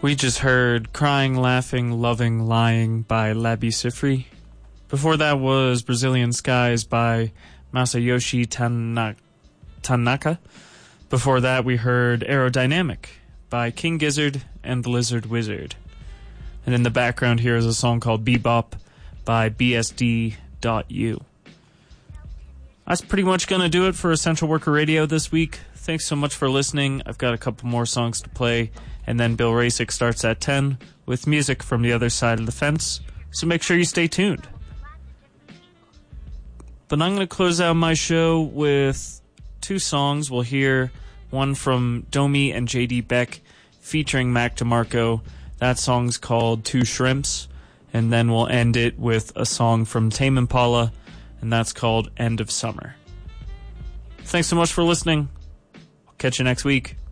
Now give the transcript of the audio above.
We just heard Crying, Laughing, Loving, Lying by Labi Siffre. Before that was Brazilian Skies by Masayoshi Tanaka. Before that we heard Aerodynamic by King Gizzard and the Lizard Wizard. And in the background here is a song called Bebop by BSD.U. That's pretty much going to do it for Essential Worker Radio this week. Thanks so much for listening. I've got a couple more songs to play, and then Bill Rasick starts at 10 with music from the other side of the fence, so make sure you stay tuned. But I'm going to close out my show with two songs. We'll hear one from Domi and J.D. Beck featuring Mac DeMarco. That song's called Two Shrimps, and then we'll end it with a song from Tame Impala, and that's called End of Summer. Thanks so much for listening. I'll catch you next week.